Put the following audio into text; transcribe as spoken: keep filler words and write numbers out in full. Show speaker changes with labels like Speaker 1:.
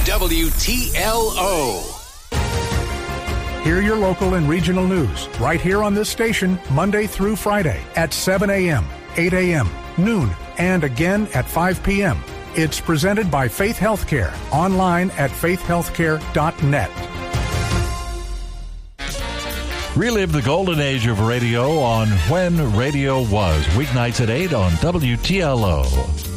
Speaker 1: W T L O.
Speaker 2: Hear your local and regional news right here on this station Monday through Friday at seven a.m., eight a.m., noon, and again at five p.m. It's presented by Faith Healthcare, online at faith healthcare dot net.
Speaker 3: Relive the golden age of radio on When Radio Was, weeknights at eight on W T L O.